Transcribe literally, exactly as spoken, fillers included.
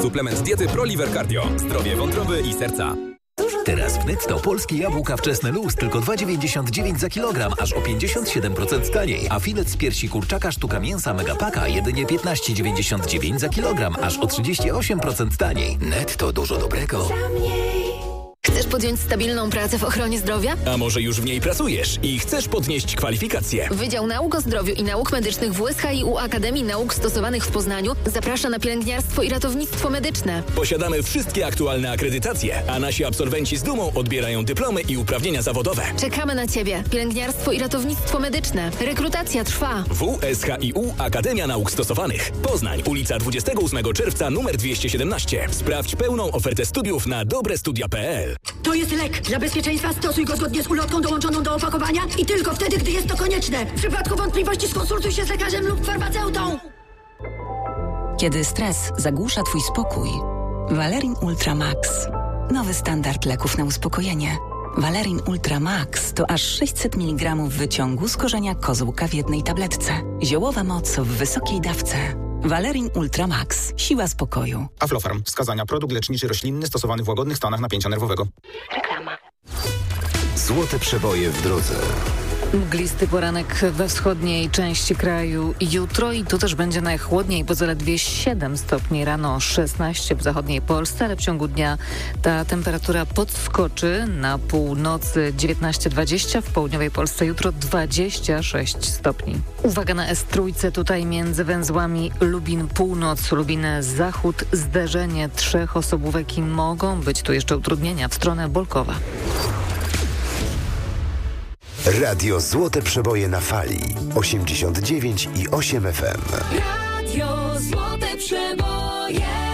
Suplement diety ProLiver Cardio. Zdrowie wątroby i serca. Teraz w Netto polskie jabłka wczesne luz tylko dwa dziewięćdziesiąt dziewięć za kilogram, aż o pięćdziesiąt siedem procent taniej. A filet z piersi kurczaka sztuka mięsa Megapaka jedynie piętnaście dziewięćdziesiąt dziewięć za kilogram, aż o trzydzieści osiem procent taniej. Netto, dużo dobrego. Chcesz podjąć stabilną pracę w ochronie zdrowia? A może już w niej pracujesz i chcesz podnieść kwalifikacje? Wydział Nauk o Zdrowiu i Nauk Medycznych w U S H i U Akademii Nauk Stosowanych w Poznaniu zaprasza na pielęgniarstwo i ratownictwo medyczne. Posiadamy wszystkie aktualne akredytacje, a nasi absolwenci z dumą odbierają dyplomy i uprawnienia zawodowe. Czekamy na Ciebie. Pielęgniarstwo i ratownictwo medyczne. Rekrutacja trwa. W S H I U Akademia Nauk Stosowanych. Poznań, ulica dwudziestego ósmego czerwca, numer dwieście siedemnaście. Sprawdź pełną ofertę studiów na dobrestudia kropka p l. To jest lek. Dla bezpieczeństwa stosuj go zgodnie z ulotką dołączoną do opakowania i tylko wtedy, gdy jest to konieczne. W przypadku wątpliwości skonsultuj się z lekarzem lub farmaceutą. Kiedy stres zagłusza Twój spokój, Valerin Ultra Max. Nowy standard leków na uspokojenie. Valerin Ultra Max to aż sześćset miligramów wyciągu z korzenia kozłka w jednej tabletce. Ziołowa moc w wysokiej dawce. Valerin Ultra Max. Siła spokoju. Aflofarm. Wskazania. Produkt leczniczy roślinny stosowany w łagodnych stanach napięcia nerwowego. Reklama. Złote przeboje w drodze. Mglisty poranek we wschodniej części kraju jutro i tu też będzie najchłodniej, bo zaledwie siedem stopni rano, szesnaście w zachodniej Polsce, ale w ciągu dnia ta temperatura podskoczy. Na północy dziewiętnaście dwadzieścia, w południowej Polsce jutro dwadzieścia sześć stopni. Uwaga na S trzy, tutaj między węzłami Lubin Północ, Lubin Zachód, zderzenie trzech osobówek i mogą być tu jeszcze utrudnienia w stronę Bolkowa. Radio Złote Przeboje na fali osiemdziesiąt dziewięć i osiem F M. Radio Złote Przeboje.